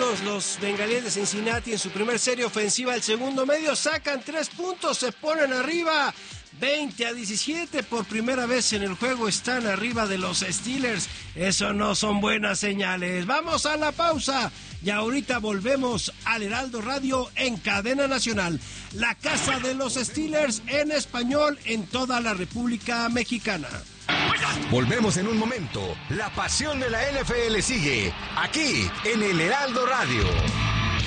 puntos. Los bengalíes de Cincinnati en su primer serie ofensiva al segundo medio sacan 3 puntos, se ponen arriba 20-17. Por primera vez en el juego están arriba de los Steelers. Eso no son buenas señales. Vamos a la pausa y ahorita volvemos al Heraldo Radio en cadena nacional. La casa de los Steelers en español en toda la República Mexicana. Volvemos en un momento. La pasión de la NFL sigue aquí en el Heraldo Radio.